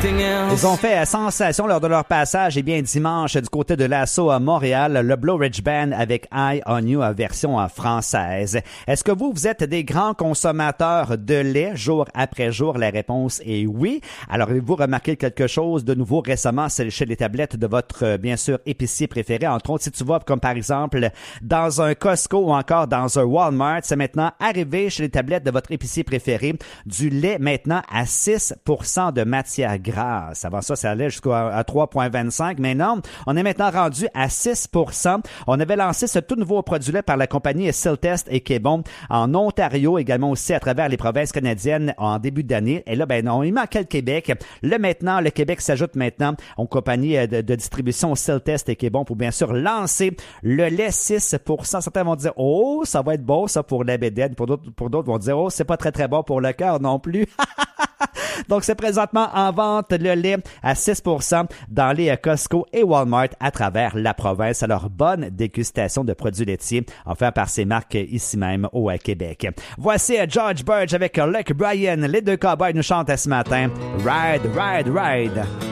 Ils ont fait sensation lors de leur passage dimanche du côté de l'Assaut à Montréal, le Blue Ridge Band avec Eye on You en version française. Est-ce que vous êtes des grands consommateurs de lait jour après jour? La réponse est oui. Alors, avez-vous remarqué quelque chose de nouveau récemment chez les tablettes de votre, bien sûr, épicier préféré? Entre autres, si tu vas, comme par exemple, dans un Costco ou encore dans un Walmart, c'est maintenant arrivé chez les tablettes de votre épicier préféré du lait maintenant à 6% de matière grasse. Avant ça allait jusqu'à 3,25, mais non, on est maintenant rendu à 6%. On avait lancé ce tout nouveau produit-là par la compagnie Siltest et Québon en Ontario, également aussi à travers les provinces canadiennes en début d'année. Et là, on y manquait le Québec. Le Québec s'ajoute maintenant aux compagnies de distribution Siltest et Québon pour bien sûr lancer le lait 6%. Certains vont dire, oh, ça va être beau ça pour la bédaine. Pour d'autres vont dire, oh, c'est pas très très bon pour le cœur non plus. Donc, c'est présentement en vente le lait à 6% dans les Costco et Walmart à travers la province. Alors, bonne dégustation de produits laitiers offerts par ces marques ici même au Québec. Voici George Burge avec Luke Bryan. Les deux cowboys nous chantent ce matin. Ride, ride, ride.